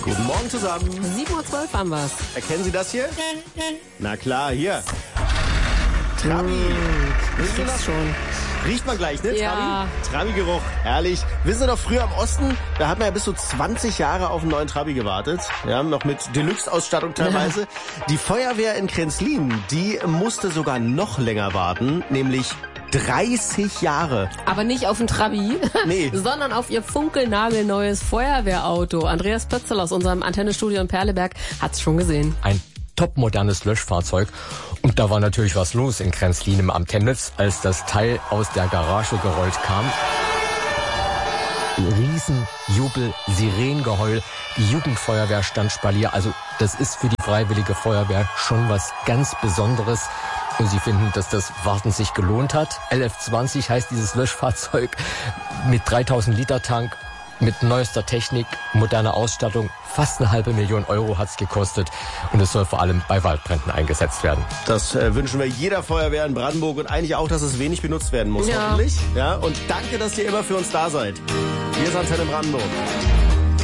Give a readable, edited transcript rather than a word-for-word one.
Guten Morgen zusammen. 7:12 Uhr haben wir's. Erkennen Sie das hier? Na klar, hier. Trabi. Ich riech's schon. Riecht man gleich, ne? Ja. Trabi? Trabi-Geruch, herrlich. Wissen Sie noch, früher im Osten, da hat man ja bis zu 20 Jahre auf einen neuen Trabi gewartet. Ja, noch mit Deluxe-Ausstattung teilweise. Ja. Die Feuerwehr in Krenzlin, die musste sogar noch länger warten, nämlich 30 Jahre. Aber nicht auf ein Trabi, nee, sondern auf ihr funkelnagelneues Feuerwehrauto. Andreas Pötzl aus unserem Antennestudio in Perleberg hat's schon gesehen. Ein topmodernes Löschfahrzeug. Und da war natürlich was los in Krenzlin im Amt Chemnitz, als das Teil aus der Garage gerollt kam. Riesenjubel, Sirenengeheul, die Jugendfeuerwehr stand Spalier. Also das ist für die Freiwillige Feuerwehr schon was ganz Besonderes. Und sie finden, dass das Warten sich gelohnt hat. LF20 heißt dieses Löschfahrzeug mit 3000 Liter Tank, mit neuester Technik, moderner Ausstattung. Fast 500.000 Euro hat's gekostet. Und es soll vor allem bei Waldbränden eingesetzt werden. Das wünschen wir jeder Feuerwehr in Brandenburg und eigentlich auch, dass es wenig benutzt werden muss, ja. Hoffentlich. Ja, und danke, dass ihr immer für uns da seid. Wir sind Antenne Brandenburg.